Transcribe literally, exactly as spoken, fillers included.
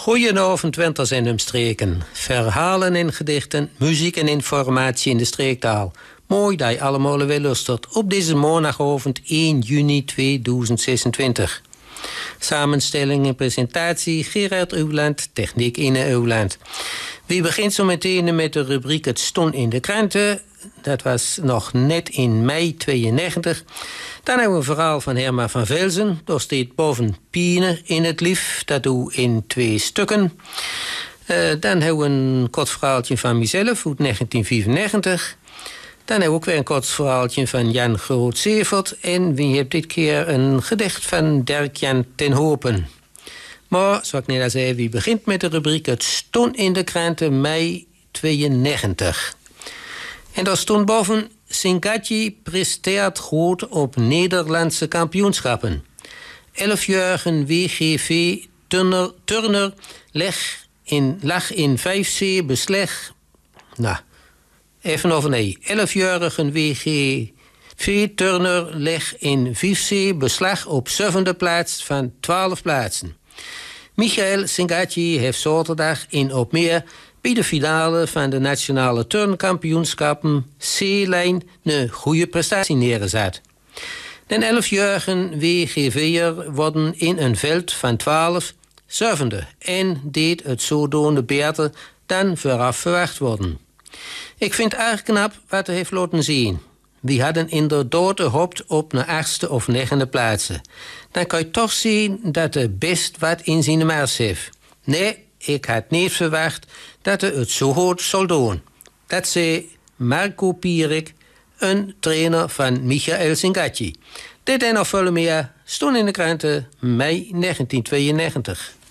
Goedenavond, Winters en omstreken. Verhalen en gedichten, muziek en informatie in de streektaal. Mooi dat je allemaal weer luistert op deze maandagavond één juni tweeduizend zesentwintig. Samenstelling en presentatie Gerard Uwland, techniek Ine Uwland. Wie begint zo meteen met de rubriek Het stond in de kranten. Dat was nog net in mei tweeënnegentig. Dan hebben we een verhaal van Herma van Velzen. Daar staat boven Piene in het lief. Dat doe in twee stukken. Uh, dan hebben we een kort verhaaltje van mezelf uit negentien vierennegentig. Dan hebben we ook weer een kort verhaaltje van Jan Groot-Severt. En wie heeft dit keer een gedicht van Dirk-Jan ten Hopen. Maar, zoals ik net al zei, wie begint met de rubriek Het stond in de kranten mei tweeënnegentig. En daar stond boven: Singatji presteert goed op Nederlandse kampioenschappen. Elfjarige W G V Turner, Turner leg in, lag in vijf C besleg. Nou, even over nee. Elfjarige W G V Turner leg in vijf C beslag op zevende plaats van twaalf plaatsen. Michael Singatji heeft zaterdag in Opmeer bij de finale van de nationale turnkampioenschappen C-lijn een goede prestatie neergezet. De elfjarige W G V'er worden in een veld van twaalf zevende en deed het zodoende beter dan vooraf verwacht worden. Ik vind erg knap wat hij heeft laten zien. We hadden inderdaad gehoopt op een achtste of negende plaatsen. Dan kan je toch zien dat hij best wat in zijn mars heeft. Nee, ik had niet verwacht dat hij het zo goed zou doen. Dat zei Marco Pierik, een trainer van Michael Singatji. Dit en nog veel meer stond in de kranten mei negentien tweeënnegentig.